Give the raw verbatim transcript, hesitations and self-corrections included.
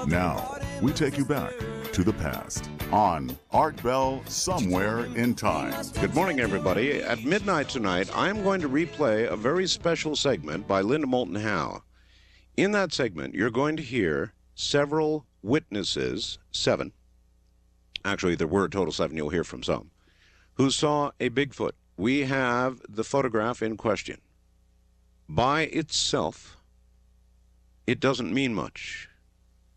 Now, we take you back to the past on Art Bell Somewhere in Time. Good morning, everybody. At midnight tonight, I'm going to replay a very special segment by Linda Moulton Howe. In that segment, you're going to hear several witnesses, seven, actually there were a total seven, you'll hear from some, who saw a Bigfoot. We have the photograph in question. By itself, it doesn't mean much.